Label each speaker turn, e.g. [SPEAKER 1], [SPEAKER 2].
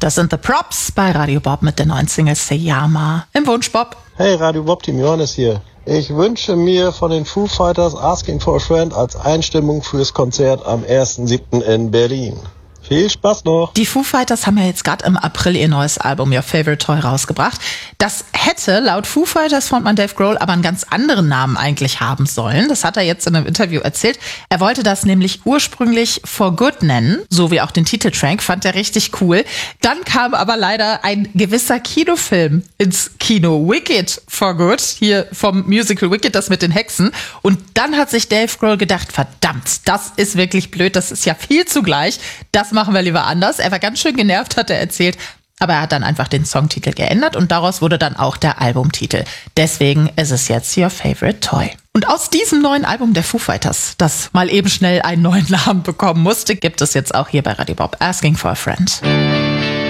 [SPEAKER 1] Das sind The Props bei Radio Bob mit der neuen Single Seyama. Im Wunsch, Bob.
[SPEAKER 2] Hey, Radio Bob, Team Johannes hier. Ich wünsche mir von den Foo Fighters Asking for a Friend als Einstimmung fürs Konzert am 1.7. in Berlin. Viel Spaß noch.
[SPEAKER 1] Die Foo Fighters haben ja jetzt gerade im April ihr neues Album Your Favorite Toy rausgebracht. Das hätte laut Foo Fighters Frontmann Dave Grohl aber einen ganz anderen Namen eigentlich haben sollen. Das hat er jetzt in einem Interview erzählt. Er wollte das nämlich ursprünglich For Good nennen, so wie auch den Titeltrack, fand er richtig cool. Dann kam aber leider ein gewisser Kinofilm ins Kino, Wicked for Good, hier vom Musical Wicked, das mit den Hexen. Und dann hat sich Dave Grohl gedacht, verdammt, das ist wirklich blöd, das ist ja viel zu gleich, das machen wir lieber anders. Er war ganz schön genervt, hat er erzählt. Aber er hat dann einfach den Songtitel geändert und daraus wurde dann auch der Albumtitel. Deswegen ist es jetzt Your Favorite Toy. Und aus diesem neuen Album der Foo Fighters, das mal eben schnell einen neuen Namen bekommen musste, gibt es jetzt auch hier bei Radio Bob Asking for a Friend.